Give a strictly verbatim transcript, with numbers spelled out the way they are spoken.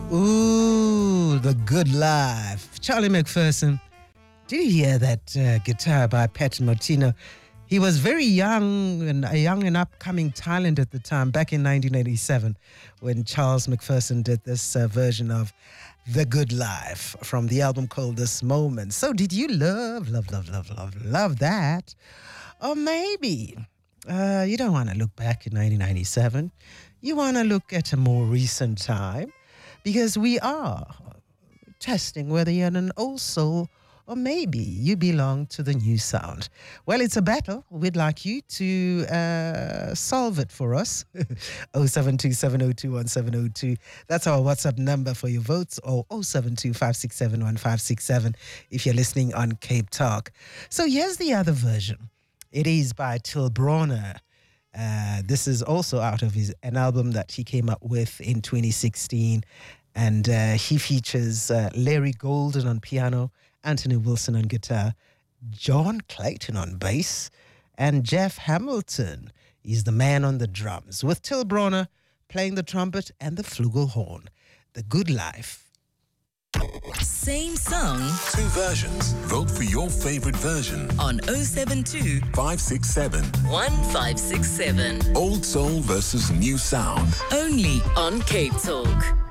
Ooh, The Good Life. Charlie McPherson. Did you hear that uh, guitar by Pat Martino? He was very young and a young and upcoming talent at the time, back in nineteen eighty-seven, when Charles McPherson did this uh, version of The Good Life from the album called This Moment. So did you love, love, love, love, love, love that? Or maybe uh, you don't want to look back in nineteen ninety-seven. You want to look at a more recent time, because we are testing whether you're an old soul or maybe you belong to the new sound. Well, it's a battle. We'd like you to uh, solve it for us. oh seven two, seven oh two, one seven oh two. That's our WhatsApp number for your votes, or oh seven two, five six seven, one five six seven if you're listening on Cape Talk. So here's the other version. It is by Till Bronner. Uh, this is also out of his an album that he came up with in twenty sixteen. And uh, he features uh, Larry Golden on piano, Anthony Wilson on guitar, John Clayton on bass, and Jeff Hamilton is the man on the drums, with Till Bronner playing the trumpet and the flugelhorn. The Good Life. Same song, two versions. Vote for your favorite version on oh seven two, five six seven, one five six seven. Old Soul versus New Sound. Only on Cape Talk.